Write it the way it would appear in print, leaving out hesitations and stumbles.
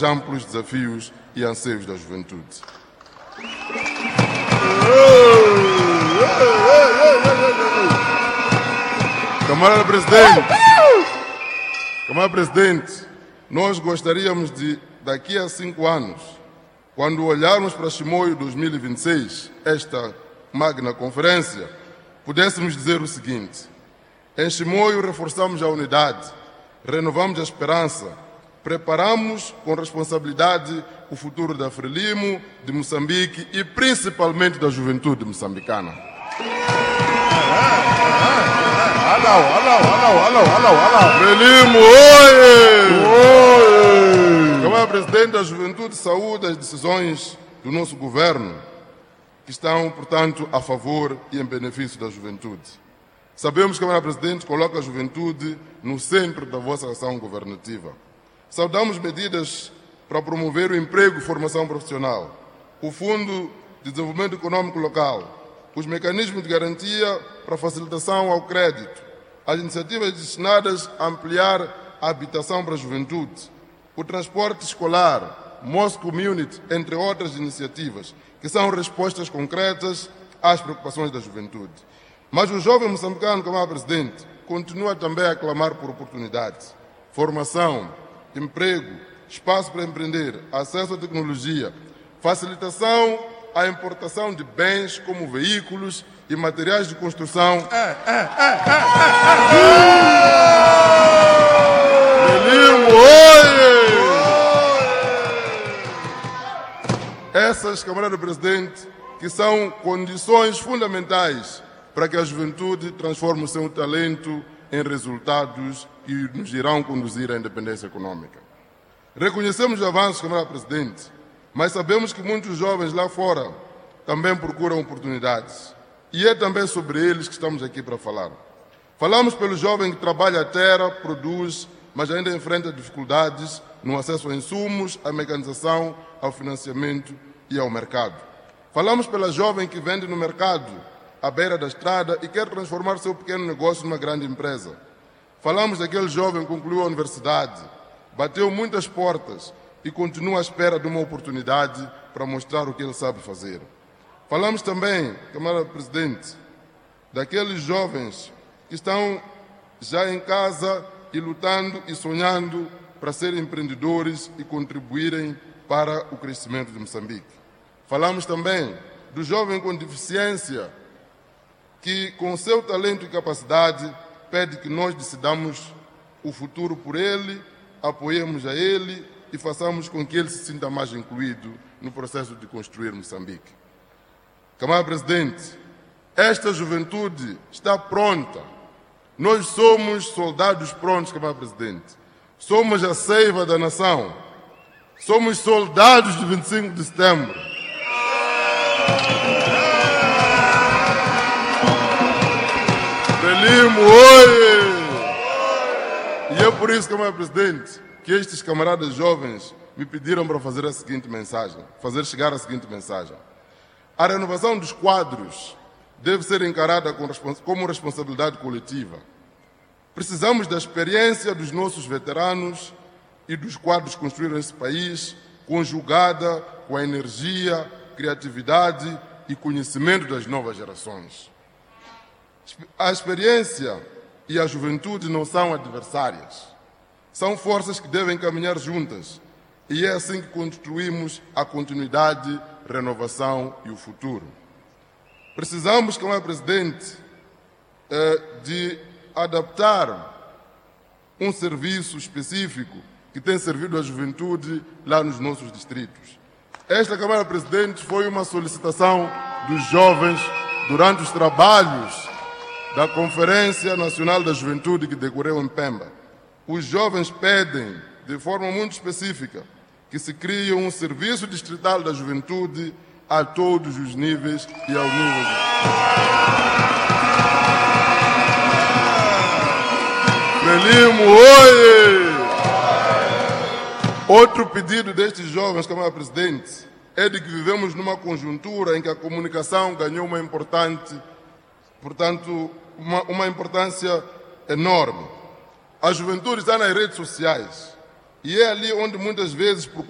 amplos desafios e anseios da juventude. Camarada Presidente, nós gostaríamos de, daqui a 5 anos, quando olharmos para Chimoio 2026, esta magna conferência, pudéssemos dizer o seguinte: em Chimoio reforçamos a unidade, renovamos a esperança, preparamos com responsabilidade o futuro da Frelimo, de Moçambique e principalmente da juventude moçambicana. Frelimo, oi! Camarada Presidente, a juventude saúda as decisões do nosso governo, que estão, portanto, a favor e em benefício da juventude. Sabemos que, Camarada Presidente, coloca a juventude no centro da vossa ação governativa. Saudamos medidas para promover o emprego e formação profissional, o Fundo de Desenvolvimento Econômico Local, os mecanismos de garantia para facilitação ao crédito, as iniciativas destinadas a ampliar a habitação para a juventude, o transporte escolar, Moss Community, entre outras iniciativas, que são respostas concretas às preocupações da juventude. Mas o jovem moçambicano, Camarada Presidente, continua também a clamar por oportunidades, formação, emprego, espaço para empreender, acesso à tecnologia, facilitação à importação de bens como veículos e materiais de construção. Essas, Camarada Presidente, que são condições fundamentais para que a juventude transforme o seu talento em resultados que nos irão conduzir à independência econômica. Reconhecemos os avanços, Camarada Presidente, mas sabemos que muitos jovens lá fora também procuram oportunidades. E é também sobre eles que estamos aqui para falar. Falamos pelo jovem que trabalha a terra, produz, mas ainda enfrenta dificuldades no acesso a insumos, à mecanização, ao financiamento e ao mercado. Falamos pela jovem que vende no mercado, à beira da estrada, e quer transformar seu pequeno negócio numa grande empresa. Falamos daquele jovem que concluiu a universidade, bateu muitas portas e continua à espera de uma oportunidade para mostrar o que ele sabe fazer. Falamos também, Camarada Presidente, daqueles jovens que estão já em casa e lutando e sonhando para serem empreendedores e contribuírem para o crescimento de Moçambique. Falamos também do jovem com deficiência que, com seu talento e capacidade, pede que nós decidamos o futuro por ele, apoiemos a ele e façamos com que ele se sinta mais incluído no processo de construir Moçambique. Camarada Presidente, esta juventude está pronta. Nós somos soldados prontos, Camarada Presidente. Somos a seiva da nação. Somos soldados de 25 de setembro. Frelimo, oi! E é por isso, Camarada Presidente, que estes camaradas jovens me pediram para fazer a seguinte mensagem, fazer chegar a seguinte mensagem. A renovação dos quadros deve ser encarada como responsabilidade coletiva. Precisamos da experiência dos nossos veteranos e dos quadros que construíram esse país, conjugada com a energia, criatividade e conhecimento das novas gerações. A experiência e a juventude não são adversárias. São forças que devem caminhar juntas. E é assim que construímos a continuidade, renovação e o futuro. Precisamos, Camarada Presidente, de adaptar um serviço específico que tem servido à juventude lá nos nossos distritos. Esta, Camarada Presidente, foi uma solicitação dos jovens durante os trabalhos da Conferência Nacional da Juventude que decorreu em Pemba. Os jovens pedem, de forma muito específica, que se crie um serviço distrital da juventude a todos os níveis e ao nível Frelimo, oi! Outro pedido destes jovens, Camarada Presidente, é de que vivemos numa conjuntura em que a comunicação ganhou uma importância enorme. A juventude está nas redes sociais e é ali onde muitas vezes procura